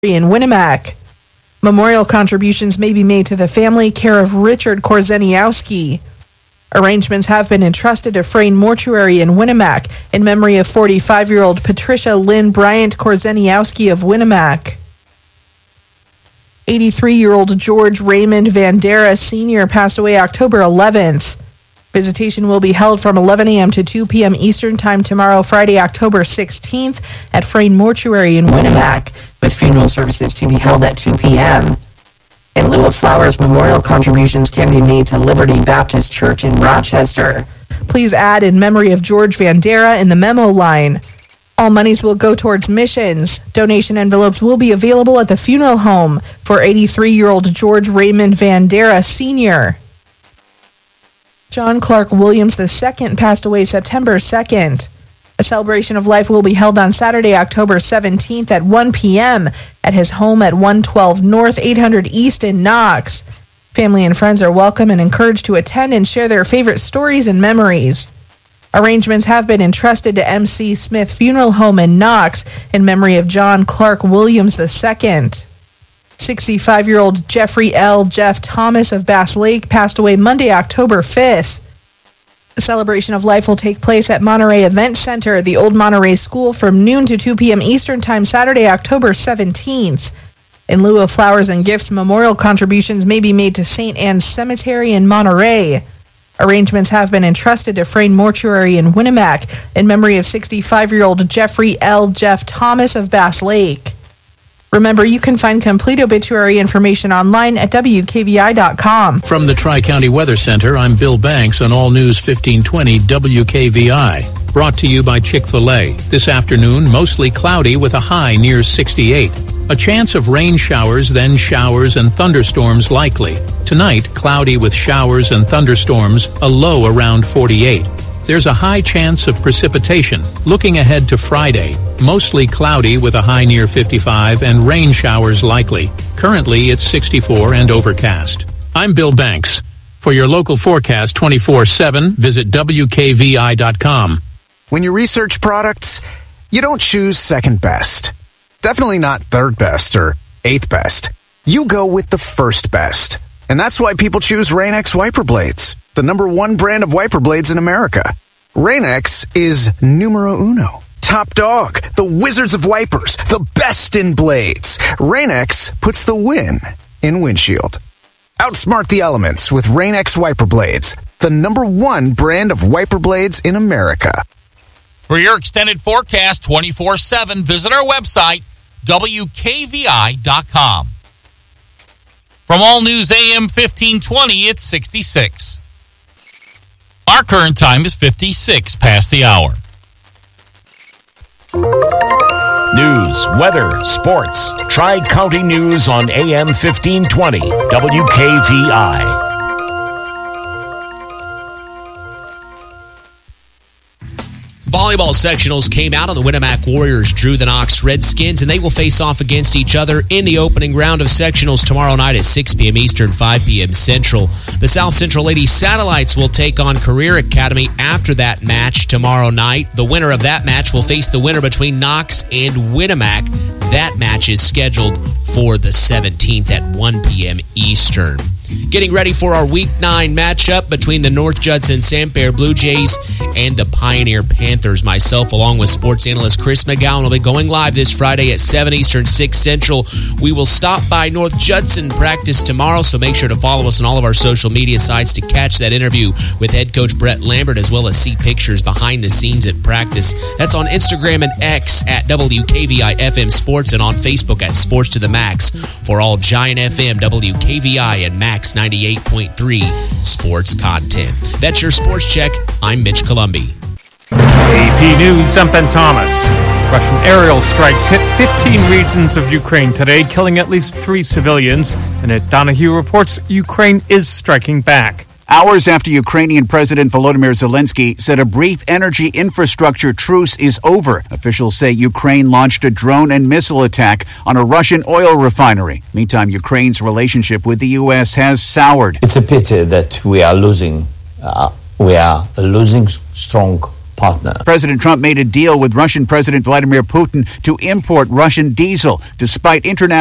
in Winnemac. Memorial contributions may be made to the family, care of Richard Korzeniowski. Arrangements have been entrusted to Frayne Mortuary in Winnemac in memory of 45-year-old Patricia Lynn Bryant Korzeniowski of Winnemac. 83-year-old George Raymond Vandera Sr. passed away October 11th. Visitation will be held from 11 a.m. to 2 p.m. Eastern Time tomorrow, Friday, October 16th at Frayne Mortuary in Winnemac, with funeral services to be held at 2 p.m. In lieu of flowers, memorial contributions can be made to Liberty Baptist Church in Rochester. Please add in memory of George Vandera in the memo line. All monies will go towards missions. Donation envelopes will be available at the funeral home for 83-year-old George Raymond Vandera Sr. John Clark Williams II passed away September 2nd. A celebration of life will be held on Saturday, October 17th at 1 p.m. at his home at 112 North 800 East in Knox. Family and friends are welcome and encouraged to attend and share their favorite stories and memories. Arrangements have been entrusted to M.C. Smith Funeral Home in Knox in memory of John Clark Williams II. 65-year-old Jeffrey L. Jeff Thomas of Bass Lake passed away Monday, October 5th. The celebration of life will take place at Monterey Event Center, the Old Monterey School, from noon to 2 p.m. Eastern Time, Saturday, October 17th. In lieu of flowers and gifts, memorial contributions may be made to St. Anne's Cemetery in Monterey. Arrangements have been entrusted to Frayne Mortuary in Winnemac in memory of 65-year-old Jeffrey L. Jeff Thomas of Bass Lake. Remember, you can find complete obituary information online at WKVI.com. From the Tri-County Weather Center, I'm Bill Banks on All News 1520 WKVI. Brought to you by Chick-fil-A. This afternoon, mostly cloudy with a high near 68. A chance of rain showers, then showers and thunderstorms likely. Tonight, cloudy with showers and thunderstorms, a low around 48. There's a high chance of precipitation. Looking ahead to Friday, mostly cloudy with a high near 55 and rain showers likely. Currently, it's 64 and overcast. I'm Bill Banks. For your local forecast 24/7, visit WKVI.com. When you research products, you don't choose second best. Definitely not third best or eighth best. You go with the first best. And that's why people choose Rain-X wiper blades, the #1 brand of wiper blades in America. Rain-X is numero uno. Top dog, the wizards of wipers, the best in blades. Rain-X puts the win in windshield. Outsmart the elements with Rain-X wiper blades, the #1 brand of wiper blades in America. For your extended forecast 24/7, visit our website, WKVI.com. From All News AM 1520, it's 66. Our current time is 56 past the hour. News, weather, sports. Tri-County News on AM 1520, WKVI. Volleyball sectionals came out, and the Winnemac Warriors drew the Knox Redskins, and they will face off against each other in the opening round of sectionals tomorrow night at 6 p.m. Eastern, 5 p.m. Central. The South Central Lady Satellites will take on Career Academy after that match tomorrow night. The winner of that match will face the winner between Knox and Winnemac. That match is scheduled for the 17th at 1 p.m. Eastern. Getting ready for our Week 9 matchup between the North Judson Santerre Blue Jays and the Pioneer Panthers. Myself, along with sports analyst Chris McGowan, will be going live this Friday at 7 Eastern, 6 Central. We will stop by North Judson practice tomorrow, so make sure to follow us on all of our social media sites to catch that interview with head coach Brett Lambert, as well as see pictures behind the scenes at practice. That's on Instagram and X at WKVI FM Sports, and on Facebook at Sports to the Max for all Giant FM, WKVI, and Max 98.3 sports content. That's your sports check. I'm Mitch Columbi. AP News, I'm Ben Thomas. Russian aerial strikes hit 15 regions of Ukraine today, killing at least 3 civilians. And at Donahue reports Ukraine is striking back. Hours after Ukrainian President Volodymyr Zelensky said a brief energy infrastructure truce is over. Officials say Ukraine launched a drone and missile attack on a Russian oil refinery. Meantime, Ukraine's relationship with the U.S. has soured. It's a pity that we are losing strong partner. President Trump made a deal with Russian President Vladimir Putin to import Russian diesel, despite international